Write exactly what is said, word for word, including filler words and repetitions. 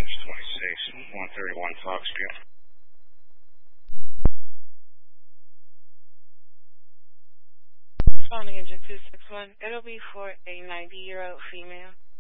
Engine twenty-six, one thirty-one Foxview. Responding Engine two six one, it'll be for a ninety-year-old female.